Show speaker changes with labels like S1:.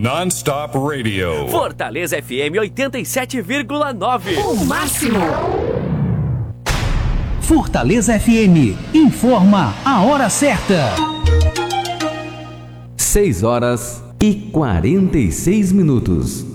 S1: Non-stop radio.
S2: Fortaleza FM 87,9.
S3: O máximo.
S4: Fortaleza FM informa a hora certa.
S5: 6 horas e 46 minutos.